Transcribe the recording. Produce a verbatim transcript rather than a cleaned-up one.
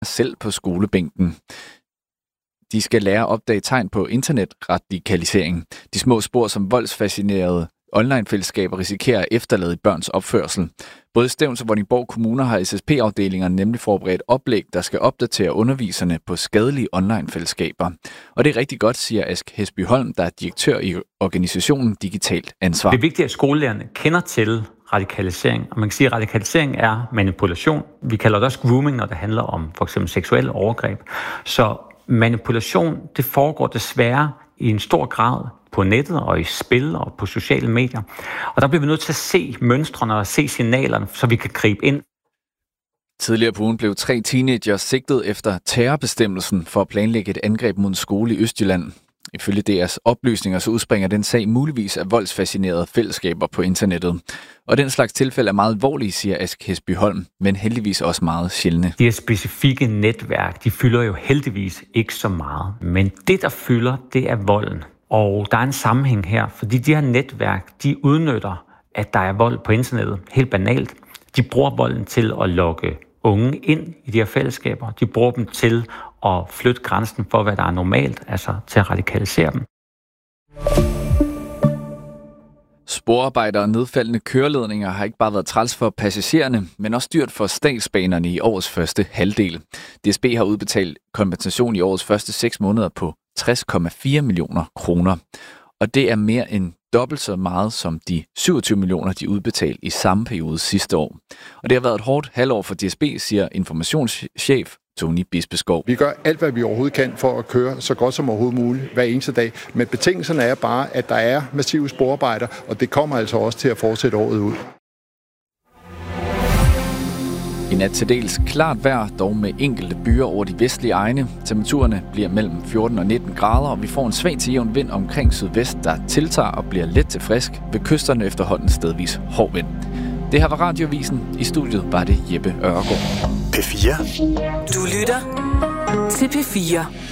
selv på skolebænken. De skal lære at opdage tegn på internetradikalisering. De små spor som voldsfascinerede online-fællesskaber risikerer at efterlade børns opførsel. Både Stevns og Vordingborg Kommuner har S S P-afdelinger nemlig forberedt oplæg, der skal opdatere underviserne på skadelige online-fællesskaber. Og det er rigtig godt, siger Ask Hesbyholm, der er direktør i organisationen Digitalt Ansvar. Det er vigtigt, at skolelærerne kender til radikalisering. Og man kan sige, at radikalisering er manipulation. Vi kalder det også grooming, når det handler om for eksempel seksuelle overgreb. Så manipulation, det foregår desværre i en stor grad på nettet og i spil og på sociale medier. Og der bliver vi nødt til at se mønstrene og se signalerne, så vi kan gribe ind. Tidligere på ugen blev tre teenager sigtet efter terrorbestemmelsen for at planlægge et angreb mod en skole i Østjylland. Ifølge deres oplysninger så udspringer den sag muligvis af voldsfascinerede fællesskaber på internettet. Og den slags tilfælde er meget alvorlige, siger Ask Hesbyholm, men heldigvis også meget sjældne. De her specifikke netværk, de fylder jo heldigvis ikke så meget. Men det, der fylder, det er volden. Og der er en sammenhæng her, fordi de her netværk, de udnytter, at der er vold på internettet, helt banalt. De bruger volden til at lokke unge ind i de her fællesskaber. De bruger dem til at flytte grænsen for, hvad der er normalt, altså til at radikalisere dem. Sporarbejder og nedfaldende køreledninger har ikke bare været træls for passagererne, men også dyrt for statsbanerne i årets første halvdel. D S B har udbetalt kompensation i årets første seks måneder på tres komma fire millioner kroner. Og det er mere end dobbelt så meget som de syvogtyve millioner, de udbetalte i samme periode sidste år. Og det har været et hårdt halvår for D S B, siger informationschef Tony Bispeskov. Vi gør alt, hvad vi overhovedet kan for at køre så godt som overhovedet muligt hver eneste dag. Men betingelserne er bare, at der er massive sporarbejder, og det kommer altså også til at fortsætte året ud. I nat til dels klart vejr, dog med enkelte byer over de vestlige egne. Temperaturerne bliver mellem fjorten og nitten grader, og vi får en svag til jævn vind omkring sydvest, der tiltager og bliver let til frisk. Ved kysterne efterhånden stedvis hård vind. Det her var Radioavisen. I studiet var det Jeppe Ørgaard. P fire. Du lytter til P fire.